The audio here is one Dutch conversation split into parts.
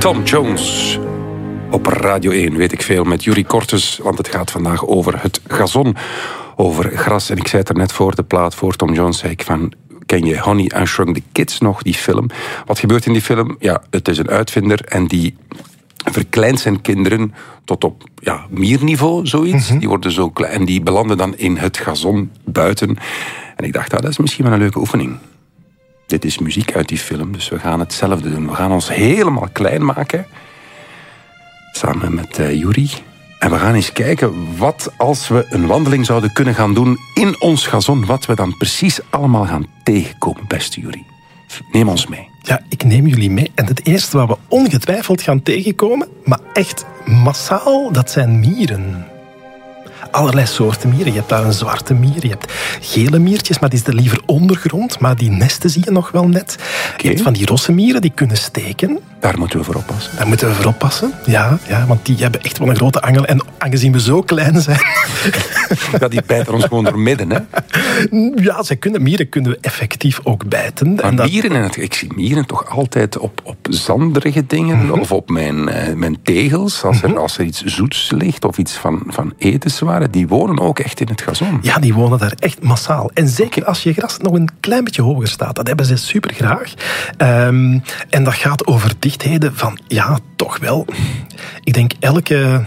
Tom Jones op Radio 1, weet ik veel, met Yuri Cortes, want het gaat vandaag over het gazon, over gras. En ik zei het er net voor de plaat, voor Tom Jones, zei ik van, ken je Honey, I Shrunk the Kids nog, die film? Wat gebeurt in die film? Ja, het is een uitvinder en die verkleint zijn kinderen tot op mierniveau, zoiets. Die worden zo klein en die belanden dan in het gazon buiten. En ik dacht, dat is misschien wel een leuke oefening. Dit is muziek uit die film, dus we gaan hetzelfde doen. We gaan ons helemaal klein maken, samen met Yuri. En we gaan eens kijken wat als we een wandeling zouden kunnen gaan doen in ons gazon, wat we dan precies allemaal gaan tegenkomen, beste Yuri. Neem ons mee. Ja, ik neem jullie mee. En het eerste wat we ongetwijfeld gaan tegenkomen, maar echt massaal, dat zijn mieren. Allerlei soorten mieren. Je hebt daar een zwarte mier, je hebt gele miertjes, maar die is liever ondergrond. Maar die nesten zie je nog wel net. Okay. Je hebt van die rosse mieren die kunnen steken. Daar moeten we voor oppassen. Daar moeten we voor oppassen, ja, want die hebben echt wel een grote angel. En aangezien we zo klein zijn... Ja, die bijten ons gewoon door midden, hè? Ja, mieren kunnen effectief ook bijten. Maar en mieren, ik zie mieren toch altijd op zanderige dingen, of op mijn tegels, als er iets zoets ligt, of iets van etenswaren, die wonen ook echt in het gazon. Ja, die wonen daar echt massaal. En zeker als je gras nog een klein beetje hoger staat, dat hebben ze super graag. En dat gaat over dichtheden van, ja, toch wel. Ik denk elke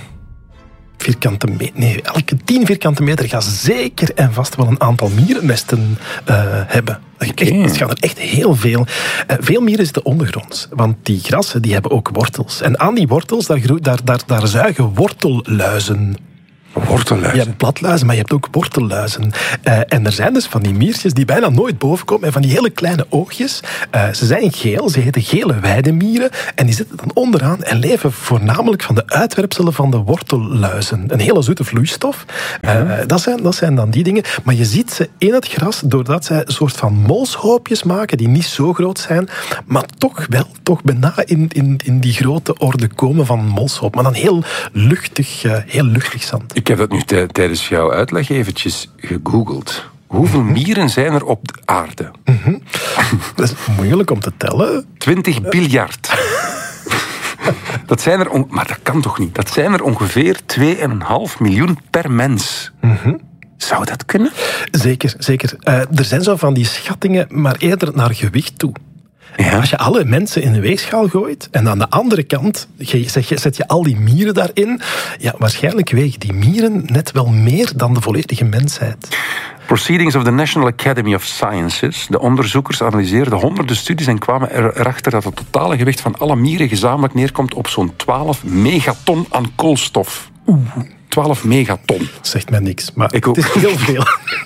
10 vierkante meter gaat zeker en vast wel een aantal mierennesten hebben. Het gaat er echt heel veel. Veel mieren zitten ondergronds, want die grassen die hebben ook wortels. En aan die wortels, daar zuigen wortelluizen. Wortelluizen? Je hebt bladluizen, maar je hebt ook wortelluizen. En er zijn dus van die miertjes die bijna nooit boven komen en van die hele kleine oogjes. Ze zijn geel, ze heten gele weidemieren en die zitten dan onderaan en leven voornamelijk van de uitwerpselen van de wortelluizen. Een hele zoete vloeistof. Dat zijn dan die dingen. Maar je ziet ze in het gras doordat zij een soort van molshoopjes maken die niet zo groot zijn, maar toch bijna in die grote orde komen van molshoop. Maar dan heel luchtig zand. Ik heb dat nu tijdens jouw uitleg eventjes gegoogeld. Hoeveel mieren zijn er op de aarde? Dat is moeilijk om te tellen. 20 biljard. Dat zijn er maar dat kan toch niet? Dat zijn er ongeveer 2,5 miljoen per mens. Zou dat kunnen? Zeker. Er zijn zo van die schattingen, maar eerder naar gewicht toe. Ja. Als je alle mensen in de weegschaal gooit en aan de andere kant zet je al die mieren daarin, ja, waarschijnlijk wegen die mieren net wel meer dan de volledige mensheid. Proceedings of the National Academy of Sciences. De onderzoekers analyseerden honderden studies en kwamen erachter dat het totale gewicht van alle mieren gezamenlijk neerkomt op zo'n 12 megaton aan koolstof. 12 megaton. Zegt mij niks, maar het is heel veel.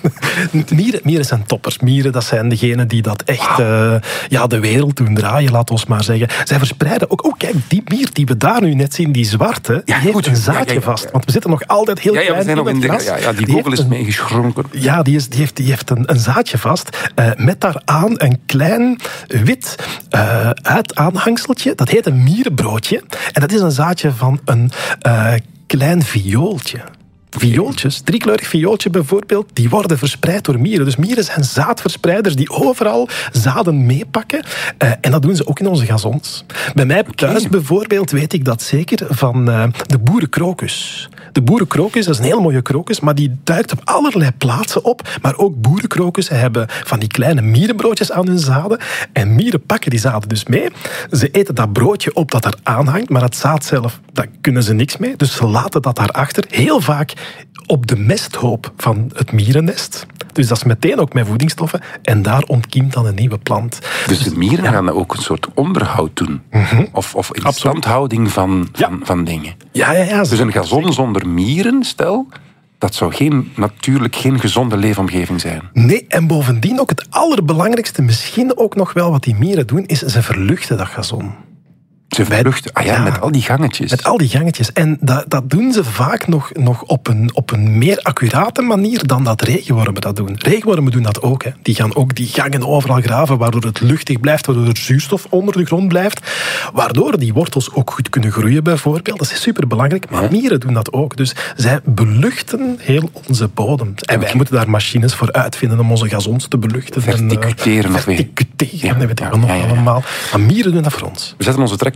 Mieren zijn toppers. Mieren, dat zijn degenen die dat echt de wereld doen draaien, laat ons maar zeggen. Zij verspreiden ook, kijk, die mier die we daar nu net zien, die zwarte, die heeft een zaadje vast. Want we zitten nog altijd heel klein we zijn in het gras. Die vogel is meegeschronken. Ja, die heeft een zaadje vast, met daaraan een klein wit uitaanhangseltje. Dat heet een mierenbroodje. En dat is een zaadje van een klein viooltje. Viooltjes, driekleurig viooltje bijvoorbeeld, die worden verspreid door mieren. Dus mieren zijn zaadverspreiders die overal zaden meepakken. En dat doen ze ook in onze gazons. Bij mij thuis bijvoorbeeld weet ik dat zeker van de boerenkrokus. De boerenkrokus, dat is een heel mooie krokus, maar die duikt op allerlei plaatsen op. Maar ook boerenkrokussen hebben van die kleine mierenbroodjes aan hun zaden. En mieren pakken die zaden dus mee. Ze eten dat broodje op dat er aanhangt, maar het zaad zelf, daar kunnen ze niks mee. Dus ze laten dat daarachter. Heel vaak op de mesthoop van het mierennest. Dus dat is meteen ook met voedingsstoffen. En daar ontkiemt dan een nieuwe plant. Dus de mieren gaan ook een soort onderhoud doen? Of instandhouding van dingen? Ja. Dus een gazon zonder mieren, stel, dat zou natuurlijk geen gezonde leefomgeving zijn. Nee, en bovendien ook het allerbelangrijkste, misschien ook nog wel wat die mieren doen, is ze verluchten dat gazon. Ze vluchten, met al die gangetjes. Met al die gangetjes. En dat doen ze vaak nog op een meer accurate manier dan dat regenwormen dat doen. Regenwormen doen dat ook. Hè. Die gaan ook die gangen overal graven, waardoor het luchtig blijft, waardoor er zuurstof onder de grond blijft. Waardoor die wortels ook goed kunnen groeien, bijvoorbeeld. Dat is superbelangrijk. Maar mieren doen dat ook. Dus zij beluchten heel onze bodem. En wij moeten daar machines voor uitvinden om onze gazons te beluchten. Verticuteren. Dat weet ik nog allemaal. Maar mieren doen dat voor ons. We zetten onze trek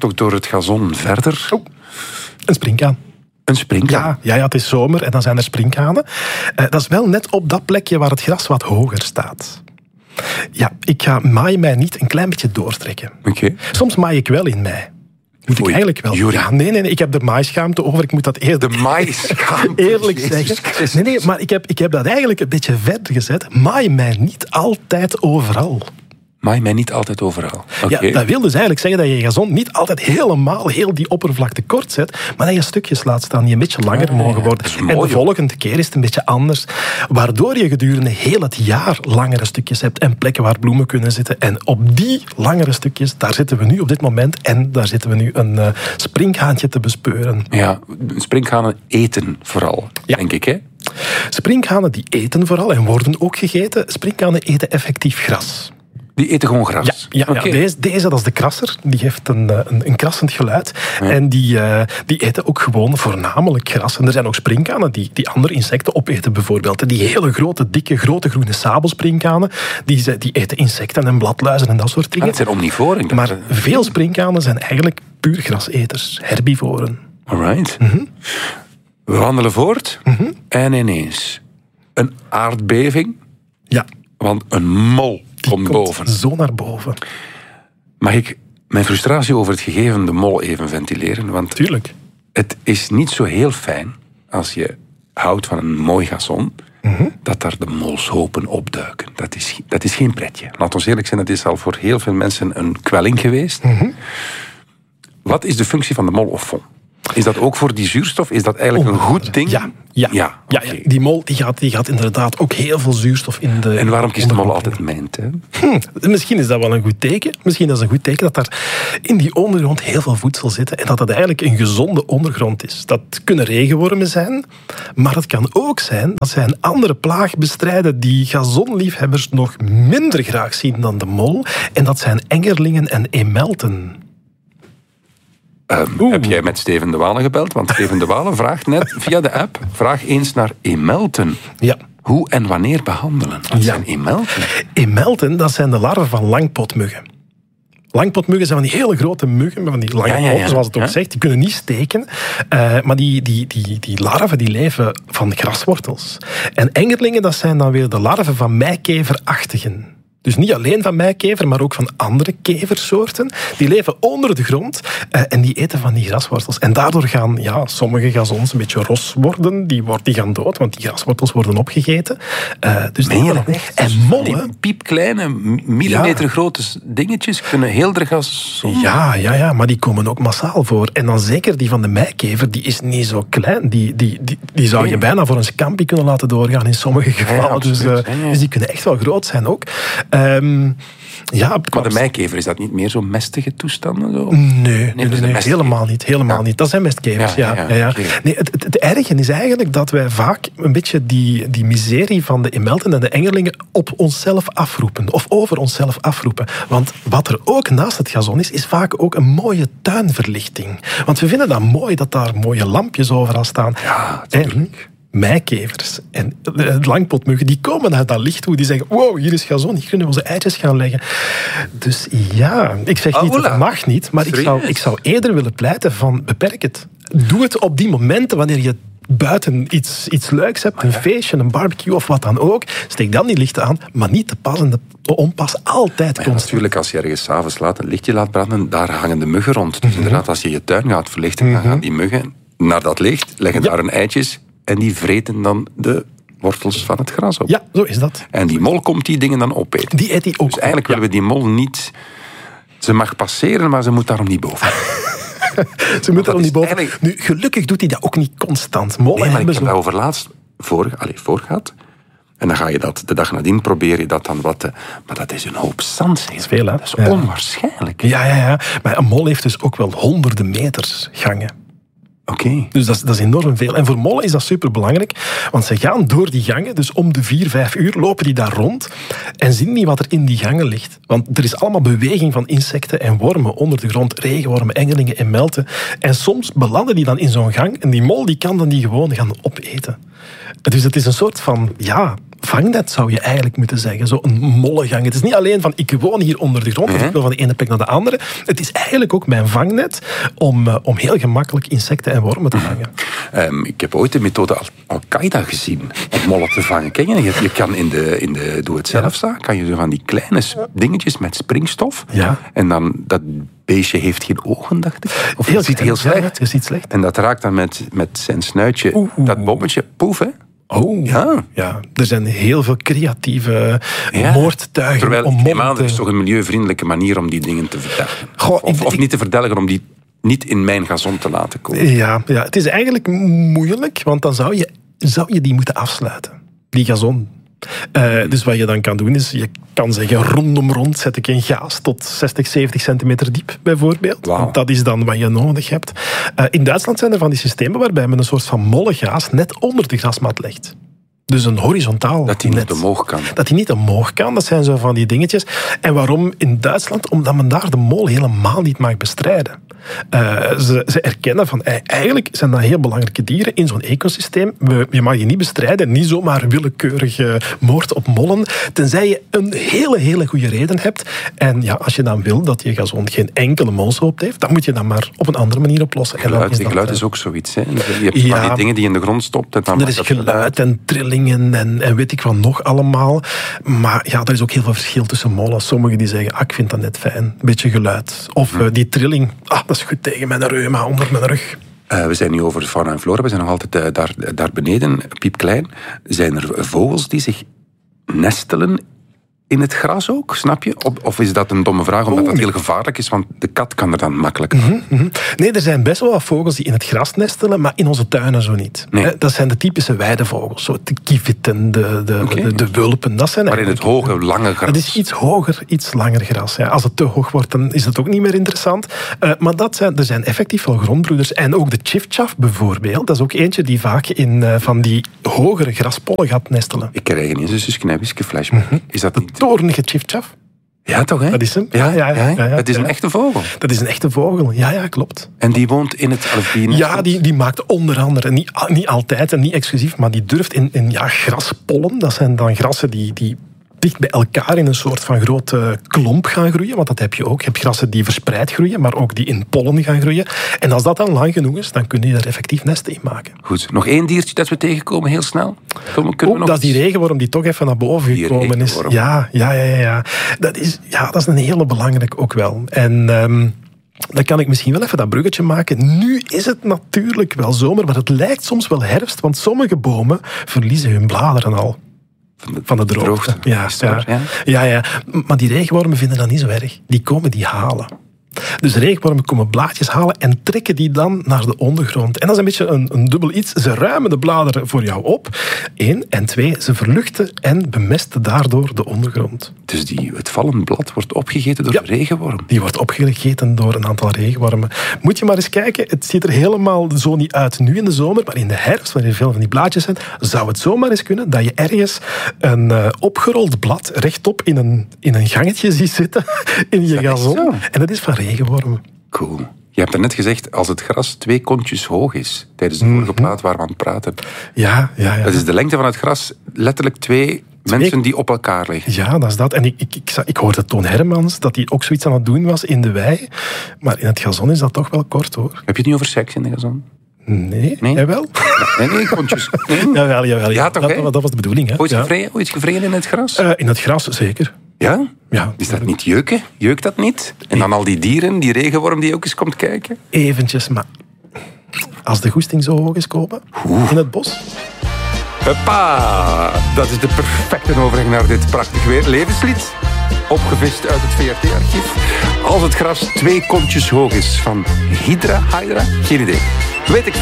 tocht door het gazon verder. Oh, een springkaan. Een springkaan? Ja, het is zomer en dan zijn er springkanen. Dat is wel net op dat plekje waar het gras wat hoger staat. Ja, ik ga maai mij niet een klein beetje doortrekken. Oké. Soms maai ik wel in mei. Moet ik eigenlijk wel. Yuri. Ja, nee, ik heb de maaischaamte over. Ik moet dat eerlijk, De maaischaamte. eerlijk zeggen. Nee, maar ik heb dat eigenlijk een beetje verder gezet. Maai mij niet altijd overal. Maai mij niet altijd overal. Okay. Ja, dat wil dus eigenlijk zeggen dat je gazon niet altijd helemaal heel die oppervlakte kort zet, maar dat je stukjes laat staan die een beetje langer mogen worden. Mooi, en de volgende keer is het een beetje anders, waardoor je gedurende heel het jaar langere stukjes hebt en plekken waar bloemen kunnen zitten. En op die langere stukjes, daar zitten we nu op dit moment en daar zitten we nu een springhaantje te bespeuren. Ja, springhanen eten vooral, denk ik, hè? Springhanen die eten vooral en worden ook gegeten. Springhanen eten effectief gras. Die eten gewoon gras? Ja, Okay. Deze, dat is de krasser. Die heeft een krassend geluid. Ja. En die eten ook gewoon voornamelijk gras. En er zijn ook springkanen die andere insecten opeten bijvoorbeeld. Die hele grote, dikke, grote groene sabelspringkanen, die eten insecten en bladluizen en dat soort dingen. Dat zijn omnivoren. Maar veel springkanen zijn eigenlijk puur graseters, herbivoren. Alright. Mm-hmm. We wandelen voort en ineens een aardbeving. Ja. Want een mol komt boven. Zo naar boven. Mag ik mijn frustratie over het gegeven de mol even ventileren? Want tuurlijk. Het is niet zo heel fijn als je houdt van een mooi gazon, dat daar de molshopen opduiken. Dat is geen pretje. Laat ons eerlijk zijn, dat is al voor heel veel mensen een kwelling geweest. Wat is de functie van de mol of fond? Is dat ook voor die zuurstof? Is dat eigenlijk een goed ding? Ja. Die mol die gaat inderdaad ook heel veel zuurstof in de... En waarom kiest de mol altijd mijnt? Misschien is dat wel een goed teken. Misschien is het een goed teken dat daar in die ondergrond heel veel voedsel zit en dat het eigenlijk een gezonde ondergrond is. Dat kunnen regenwormen zijn, maar het kan ook zijn dat zij een andere plaag bestrijden die gazonliefhebbers nog minder graag zien dan de mol. En dat zijn engerlingen en emelten. Heb jij met Steven de Walen gebeld? Want Steven de Walen vraagt net via de app, vraag eens naar emelten. Ja. Hoe en wanneer behandelen? Wat zijn emelten? Emelten, dat zijn de larven van langpotmuggen. Langpotmuggen zijn van die hele grote muggen, van die lange poten, zoals het ook zegt. Die kunnen niet steken, maar die larven die leven van graswortels. En engerlingen, dat zijn dan weer de larven van meikeverachtigen. Dus niet alleen van meikever, maar ook van andere keversoorten. Die leven onder de grond en die eten van die graswortels. En daardoor gaan sommige gazons een beetje ros worden. Die gaan dood, want die graswortels worden opgegeten. Dus en mollen... Die piepkleine, millimeter grote dingetjes kunnen heel de gazon... Ja, maar die komen ook massaal voor. En dan zeker die van de meikever, die is niet zo klein. Die zou je bijna voor een scampi kunnen laten doorgaan in sommige gevallen. Dus die kunnen echt wel groot zijn ook. Maar de meikever, is dat niet meer zo'n mestige toestanden? Zo? Nee, helemaal niet. Dat zijn mestkevers, Okay. Nee, het erge is eigenlijk dat wij vaak een beetje die miserie van de emelten en de engerlingen op onszelf afroepen. Of over onszelf afroepen. Want wat er ook naast het gazon is vaak ook een mooie tuinverlichting. Want we vinden dat mooi dat daar mooie lampjes overal staan. Ja, natuurlijk. Meikevers en langpotmuggen, die komen naar dat licht toe. Die zeggen, wow, hier is gazon, hier kunnen we onze eitjes gaan leggen. Dus ik zeg niet dat het mag niet, maar ik zou eerder willen pleiten van, beperk het. Doe het op die momenten wanneer je buiten iets leuks hebt, een feestje, een barbecue of wat dan ook. Steek dan die lichten aan, maar niet te pas en de onpas altijd constant. Natuurlijk, als je ergens 's avonds laat een lichtje laat branden, daar hangen de muggen rond. Dus inderdaad, als je je tuin gaat verlichten, dan gaan die muggen naar dat licht, leggen daar hun eitjes en die vreten dan de wortels van het gras op. Ja, zo is dat. En die mol komt die dingen dan opeten. Die eet die ook. Dus eigenlijk willen we die mol niet... Ze mag passeren, maar ze moet daarom niet boven. Ze moet daarom niet boven. Eigenlijk... Nu, gelukkig doet hij dat ook niet constant. Nee, maar ik heb dat over laatst voorgehad. En dan ga je dat de dag nadien, probeer je dat dan wat... Maar dat is een hoop zand. Dat is veel, hè? Dat is onwaarschijnlijk. Ja. Maar een mol heeft dus ook wel honderden meters gangen. Oké. Dus dat is enorm veel. En voor mollen is dat superbelangrijk, want ze gaan door die gangen, dus om de 4-5 uur lopen die daar rond en zien niet wat er in die gangen ligt. Want er is allemaal beweging van insecten en wormen onder de grond, regenwormen, engelingen en melten. En soms belanden die dan in zo'n gang en die mol die kan dan die gewoon gaan opeten. Dus het is een soort van, vangnet, zou je eigenlijk moeten zeggen. Zo'n mollengang. Het is niet alleen van, ik woon hier onder de grond, of ik wil van de ene plek naar de andere. Het is eigenlijk ook mijn vangnet om heel gemakkelijk insecten en wormen te vangen. Ik heb ooit de methode Al-Qaeda gezien om mollen te vangen. Ken je? Je kan in de doe-het-zelf-zaak, kan je zo van die kleine dingetjes met springstof. Ja. En dan, dat beestje heeft geen ogen, dacht ik. Of Het ziet heel slecht. Het ziet slecht. En dat raakt dan met zijn snuitje, dat bommetje, poef, hè? Oh, ja. Er zijn heel veel creatieve moordtuigen. Terwijl, om mollen er is toch een milieuvriendelijke manier om die dingen te verdelgen. Goh, Of niet te verdelgen, om die niet in mijn gazon te laten komen. Ja, het is eigenlijk moeilijk, want dan zou je die moeten afsluiten. Die gazon. Dus wat je dan kan doen is, je kan zeggen rond zet ik een gaas tot 60, 70 centimeter diep bijvoorbeeld. Wow. Want dat is dan wat je nodig hebt. In Duitsland zijn er van die systemen waarbij men een soort van mollengaas net onder de grasmat legt. Dus een horizontaal Dat die net. niet omhoog kan. Dat die niet omhoog kan, dat zijn zo van die dingetjes. En waarom in Duitsland? Omdat men daar de mol helemaal niet mag bestrijden. Ze erkennen van, eigenlijk zijn dat heel belangrijke dieren in zo'n ecosysteem. Je mag die niet bestrijden, niet zomaar willekeurige moord op mollen, tenzij je een hele goede reden hebt. En ja, als je dan wil dat je gazon geen enkele molsoort heeft, dan moet je dat maar op een andere manier oplossen. Geluid is ook zoiets. Hè? Je hebt van die dingen die in de grond stopt. En dan er is geluid en trillingen en weet ik wat nog allemaal. Maar ja, er is ook heel veel verschil tussen mollen. Sommigen die zeggen, ik vind dat net fijn. Een beetje geluid. Of die trilling, dat is goed tegen mijn reuma, onder mijn rug. We zijn nu over fauna en flora. We zijn nog altijd daar beneden, piepklein. Zijn er vogels die zich nestelen in het gras ook, snap je? Of is dat een domme vraag, omdat dat heel gevaarlijk is? Want de kat kan er dan makkelijk aan. Nee, er zijn best wel wat vogels die in het gras nestelen, maar in onze tuinen zo niet. Nee. Dat zijn de typische weidevogels. Zo de kieviten, de wulpen. Dat zijn maar in het hoge, lange gras. Dat is iets hoger, iets langer gras. Ja. Als het te hoog wordt, dan is het ook niet meer interessant. Maar er zijn effectief wel grondbroeders. En ook de chifchaf bijvoorbeeld. Dat is ook eentje die vaak in van die hogere graspollen gaat nestelen. Ik krijg ineens een Suske flashback. Is dat niet... Toornige chifchaf. Ja, toch, hè? Dat is hem. Ja. Het is een echte vogel. Dat is een echte vogel. Ja, klopt. En die woont in het Alpine? Ja, die maakt onder andere, niet altijd en niet exclusief, maar die durft in graspollen. Dat zijn dan grassen die dicht bij elkaar in een soort van grote klomp gaan groeien. Want dat heb je ook. Je hebt grassen die verspreid groeien, maar ook die in pollen gaan groeien. En als dat dan lang genoeg is, dan kun je er effectief nesten in maken. Goed. Nog één diertje dat we tegenkomen, heel snel. Dat is die regenworm die toch even naar boven gekomen is. Ja. Dat is een hele belangrijke ook wel. En... dan kan ik misschien wel even dat bruggetje maken. Nu is het natuurlijk wel zomer, maar het lijkt soms wel herfst, want sommige bomen verliezen hun bladeren al. Van de droogte. Ja. Maar die regenwormen vinden dat niet zo erg. Die komen die halen. Dus regenwormen komen blaadjes halen en trekken die dan naar de ondergrond. En dat is een beetje een dubbel iets. Ze ruimen de bladeren voor jou op. 1. En 2. Ze verluchten en bemesten daardoor de ondergrond. Dus het vallend blad wordt opgegeten door de regenworm? Die wordt opgegeten door een aantal regenwormen. Moet je maar eens kijken. Het ziet er helemaal zo niet uit nu in de zomer. Maar in de herfst, wanneer veel van die blaadjes zijn, zou het zomaar eens kunnen dat je ergens een opgerold blad rechtop in een gangetje ziet zitten in je gazon. En dat is van regenwormen. Cool. Je hebt net gezegd, als het gras 2 kontjes hoog is, tijdens de vorige plaat waar we aan het praten. Ja. Dat is de lengte van het gras, letterlijk 2 mensen die op elkaar liggen. Ja, dat is dat. En ik hoorde Toon Hermans dat hij ook zoiets aan het doen was in de wei. Maar in het gazon is dat toch wel kort, hoor. Heb je het niet over seks in de gazon? Nee? Jawel? Nee, kontjes. Nee? Jawel. Ja, toch, dat was de bedoeling. Hè? Ooit gevreden in het gras? In het gras, zeker. Ja? Ja. Is dat niet jeuken? Jeukt dat niet? En dan al die dieren, die regenworm die ook eens komt kijken? Eventjes, maar als de goesting zo hoog is komen, in het bos... Huppa! Dat is de perfecte overgang naar dit prachtig weer. Levenslied, opgevist uit het VRT-archief. Als het gras 2 kontjes hoog is, van Hydra? Geen idee. Weet ik